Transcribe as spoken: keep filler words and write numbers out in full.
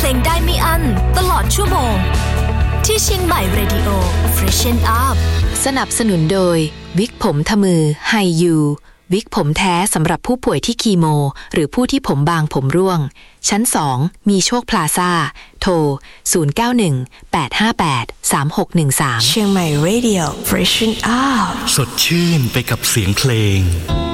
งได้ไม่อั้นตลอดชั่วโมงที่เชียงใหม่ Radio Freshen Up สนับสนุนโดยวิกผมทมือไฮยูวิกผมแท้สำหรับผู้ป่วยที่คีโมหรือผู้ที่ผมบางผมร่วงชั้นสองมีโชคพลาซ่าโทรศูนย์ เก้า หนึ่ง แปด ห้า แปด สาม หก หนึ่ง สามเชียงใหม่ Radio Freshen Up สดชื่นไปกับเสียงเพลง